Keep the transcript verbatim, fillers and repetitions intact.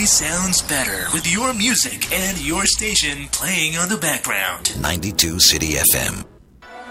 always sounds better with your music and your station playing on the background. ninety-two City F M.